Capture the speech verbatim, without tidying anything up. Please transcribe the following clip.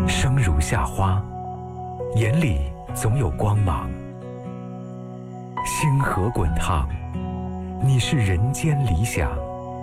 生如夏花，眼里总有光芒。星河滚烫，你是人间理想。